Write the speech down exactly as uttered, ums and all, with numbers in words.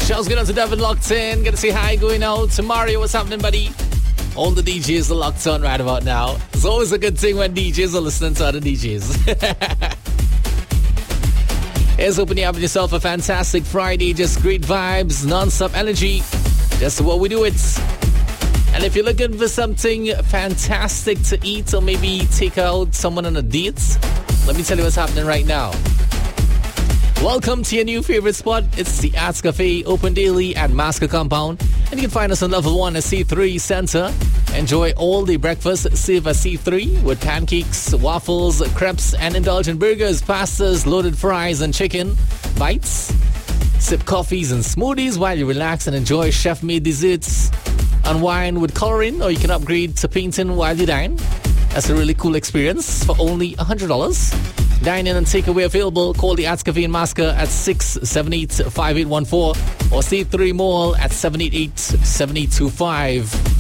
Shouts going out to Devin locked in. Gonna say hi going out to Mario. What's happening, buddy? All the D Js are locked on right about now. It's always a good thing when D Js are listening to other D Js. Here's hoping you're having yourself a fantastic Friday. Just great vibes, non-stop energy. That's what we do it. And if you're looking for something fantastic to eat or maybe take out someone on a date, let me tell you what's happening right now. Welcome to your new favorite spot. It's the Arts Cafe, open daily at Masca Compound. And you can find us on level one at C three Center. Enjoy all the breakfast served at C three with pancakes, waffles, crepes, and indulgent burgers, pastas, loaded fries, and chicken bites. Sip coffees and smoothies while you relax and enjoy chef-made desserts. Unwind with coloring, or you can upgrade to painting while you dine. That's a really cool experience for only one hundred dollars. Dine in and takeaway available. Call the Arts Cafe in Masca at six seven eight, five eight one four or C three Mall at seven eight eight, seven eight two five.